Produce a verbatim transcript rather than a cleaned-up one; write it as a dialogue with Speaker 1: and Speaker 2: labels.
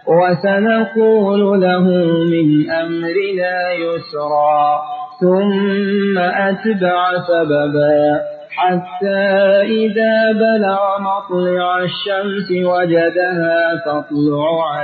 Speaker 1: وسنقول له من أمرنا يسرا ثم أتبع سببا حتى إذا بلغ مطلع الشمس وجدها تطلع